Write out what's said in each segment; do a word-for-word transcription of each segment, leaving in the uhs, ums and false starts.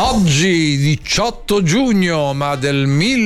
Oggi, diciotto giugno, ma del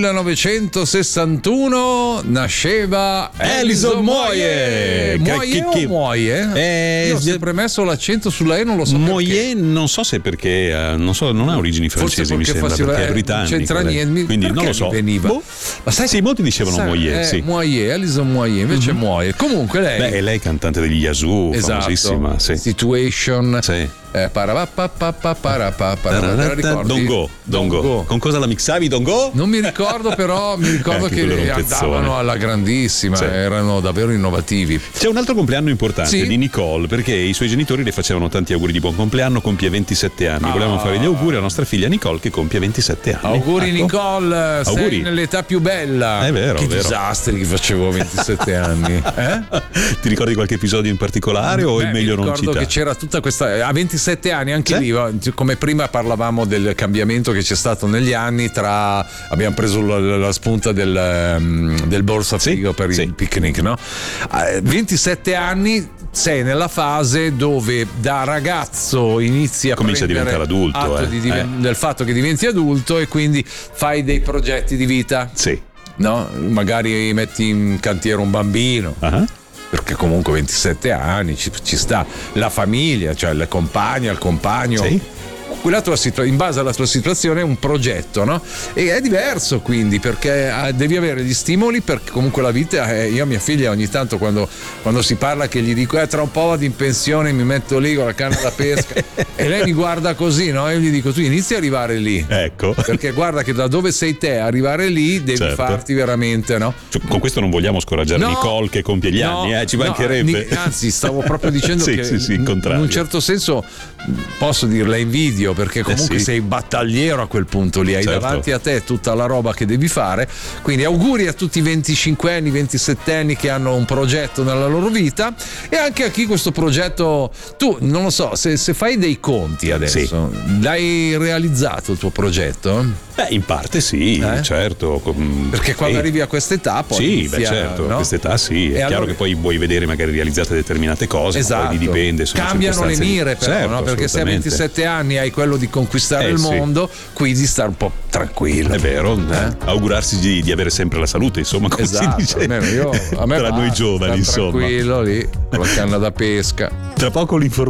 millenovecentosessantuno, nasceva Alison Moyet. Moyet o Moyet? Eh, Io ho sempre messo l'accento sulla E, non lo so Moyet, non so se perché uh, non so, non ha origini francesi, mi sembra, faceva, perché è eh, britannico. C'entra niente, quindi non lo so. Veniva. Boh. Ma sai, sì, molti dicevano sai, Moyet, eh, sì. Moyet, Alison Moyet, invece mm-hmm. Moyet. Comunque lei. Beh, lei è cantante degli Yazoo, esatto, famosissima, sì. Situation. Sì. Eh, para, pa, pa, pa, para, pa, para, te la ricordi? Don't go, don't go. go. Con cosa la mixavi? Don't go? Non mi ricordo, però mi ricordo che andavano alla grandissima, sì. Erano davvero innovativi. C'è un altro compleanno importante, sì, di Nicole, perché i suoi genitori le facevano tanti auguri di buon compleanno, compie ventisette anni. Ah. Volevamo fare gli auguri alla nostra figlia Nicole che compie ventisette anni. Auguri ecco. Nicole, auguri. Sei nell'età più bella. È vero, che vero. disastri che facevo a ventisette anni. Eh? Ti ricordi qualche episodio in particolare o Beh, è meglio non citare? Ricordo che c'era tutta questa a ventisette anni anche sì? lì, come prima parlavamo del cambiamento che c'è stato negli anni tra abbiamo preso la, la spunta del, del borsafigo sì? per sì. il picnic, no? A ventisette anni sei nella fase dove da ragazzo inizi a comincia a diventare adulto atto eh. di diven- eh. del fatto che diventi adulto e quindi fai dei progetti di vita, sì. no? Magari metti in cantiere un bambino uh-huh. perché comunque ventisette anni ci, ci sta la famiglia, cioè le compagne, il compagno sì. La tua situa- in base alla tua situazione è un progetto, no? E è diverso quindi perché devi avere gli stimoli, perché comunque la vita è, io a mia figlia ogni tanto quando, quando si parla che gli dico eh, tra un po' vado in pensione, mi metto lì con la canna da pesca e lei mi guarda così, no? E io gli dico tu inizi a arrivare lì, ecco, perché guarda che da dove sei te arrivare lì devi certo. farti veramente, no? Cioè, con questo non vogliamo scoraggiare no, Nicole che compie gli no, anni, eh, ci mancherebbe. No, anzi stavo proprio dicendo sì, che sì, sì, in un certo senso posso dirla invidio, perché comunque eh sì. sei battagliero a quel punto lì, hai certo. davanti a te tutta la roba che devi fare, quindi auguri a tutti i venticinque anni, ventisette anni che hanno un progetto nella loro vita e anche a chi questo progetto, tu non lo so, se, se fai dei conti adesso, sì. l'hai realizzato il tuo progetto? Beh, in parte sì, eh? certo. Perché quando e... arrivi a quest'età poi sì, inizia, beh certo, no? a quest'età sì, è e chiaro allora... che poi vuoi vedere magari realizzate determinate cose, esatto. poi dipende. Cambiano le mire però, certo, no? Perché se a ventisette anni hai quello di conquistare eh, il sì. mondo, qui di stare un po' tranquillo. È vero, eh? augurarsi di, di avere sempre la salute, insomma, come esatto, si dice io, a me tra va, noi giovani, insomma. Tranquillo lì, con la canna da pesca. Tra poco l'informazione.